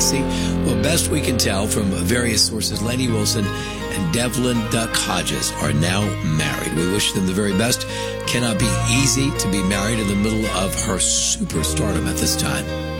Casey? Well, best we can tell from various sources, Lainey Wilson and Devlin Duck Hodges are now married. We wish them the very best. Cannot be easy to be married in the middle of her superstardom at this time.